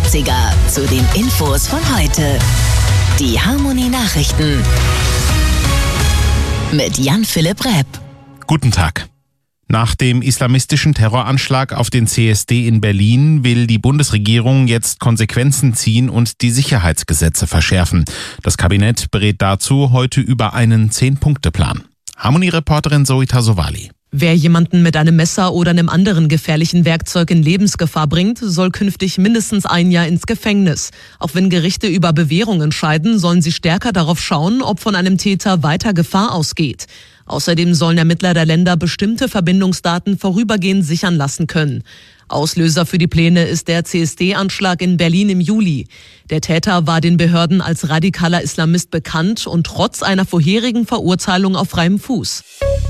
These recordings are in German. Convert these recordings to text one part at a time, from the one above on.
80er zu den Infos von heute. Die Harmony Nachrichten mit Jan-Philipp Repp. Guten Tag. Nach dem islamistischen Terroranschlag auf den CSD in Berlin will die Bundesregierung jetzt Konsequenzen ziehen und die Sicherheitsgesetze verschärfen. Das Kabinett berät dazu heute über einen 10-Punkte-Plan. Harmony-Reporterin Zoe Tasovali. Wer jemanden mit einem Messer oder einem anderen gefährlichen Werkzeug in Lebensgefahr bringt, soll künftig mindestens 1 Jahr ins Gefängnis. Auch wenn Gerichte über Bewährung entscheiden, sollen sie stärker darauf schauen, ob von einem Täter weiter Gefahr ausgeht. Außerdem sollen Ermittler der Länder bestimmte Verbindungsdaten vorübergehend sichern lassen können. Auslöser für die Pläne ist der CSD-Anschlag in Berlin im Juli. Der Täter war den Behörden als radikaler Islamist bekannt und trotz einer vorherigen Verurteilung auf freiem Fuß.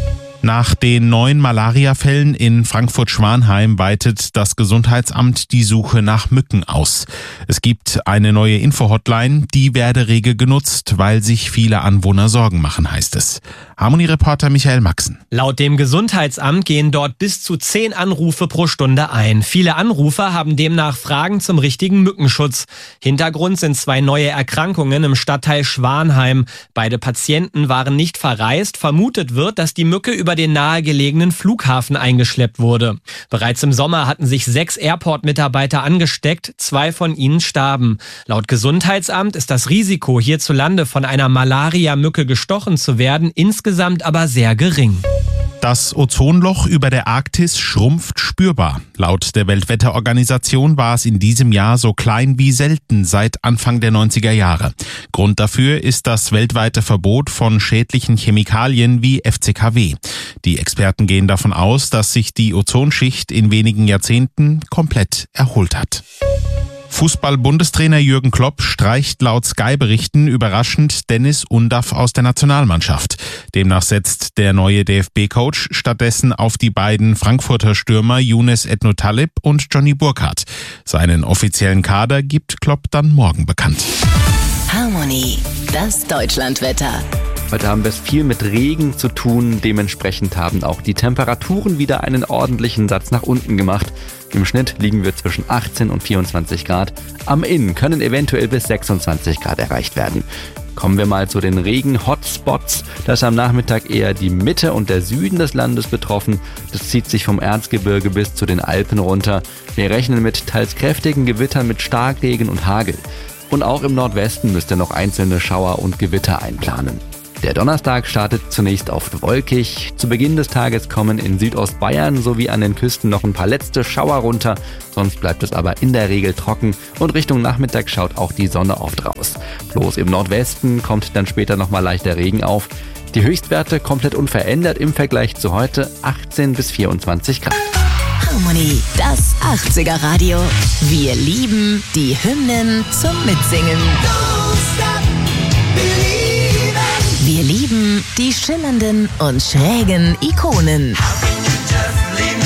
Nach den 9 Malaria-Fällen in Frankfurt-Schwanheim weitet das Gesundheitsamt die Suche nach Mücken aus. Es gibt eine neue Info-Hotline, die werde rege genutzt, weil sich viele Anwohner Sorgen machen, heißt es. Harmony-Reporter Michael Maxen. Laut dem Gesundheitsamt gehen dort bis zu 10 Anrufe pro Stunde ein. Viele Anrufer haben demnach Fragen zum richtigen Mückenschutz. Hintergrund sind 2 neue Erkrankungen im Stadtteil Schwanheim. Beide Patienten waren nicht verreist. Vermutet wird, dass die Mücke über den nahegelegenen Flughafen eingeschleppt wurde. Bereits im Sommer hatten sich 6 Airport-Mitarbeiter angesteckt, 2 von ihnen starben. Laut Gesundheitsamt ist das Risiko, hierzulande von einer Malaria-Mücke gestochen zu werden, insgesamt aber sehr gering. Das Ozonloch über der Arktis schrumpft spürbar. Laut der Weltwetterorganisation war es in diesem Jahr so klein wie selten seit Anfang der 90er Jahre. Grund dafür ist das weltweite Verbot von schädlichen Chemikalien wie FCKW. Die Experten gehen davon aus, dass sich die Ozonschicht in wenigen Jahrzehnten komplett erholt hat. Fußball-Bundestrainer Jürgen Klopp streicht laut Sky-Berichten überraschend Dennis Undaff aus der Nationalmannschaft. Demnach setzt der neue DFB-Coach stattdessen auf die beiden Frankfurter Stürmer Younes Ednou-Taleb und Johnny Burkhardt. Seinen offiziellen Kader gibt Klopp dann morgen bekannt. Harmony, das Deutschlandwetter. Heute haben wir es viel mit Regen zu tun. Dementsprechend haben auch die Temperaturen wieder einen ordentlichen Satz nach unten gemacht. Im Schnitt liegen wir zwischen 18 und 24 Grad. Am Inn können eventuell bis 26 Grad erreicht werden. Kommen wir mal zu den Regen-Hotspots. Da ist am Nachmittag eher die Mitte und der Süden des Landes betroffen. Das zieht sich vom Erzgebirge bis zu den Alpen runter. Wir rechnen mit teils kräftigen Gewittern mit Starkregen und Hagel. Und auch im Nordwesten müsst ihr noch einzelne Schauer und Gewitter einplanen. Der Donnerstag startet zunächst oft wolkig. Zu Beginn des Tages kommen in Südostbayern sowie an den Küsten noch ein paar letzte Schauer runter. Sonst bleibt es aber in der Regel trocken und Richtung Nachmittag schaut auch die Sonne oft raus. Bloß im Nordwesten kommt dann später nochmal leichter Regen auf. Die Höchstwerte komplett unverändert im Vergleich zu heute, 18 bis 24 Grad. Harmony, das 80er Radio. Wir lieben die Hymnen zum Mitsingen. Wir lieben die schillernden und schrägen Ikonen.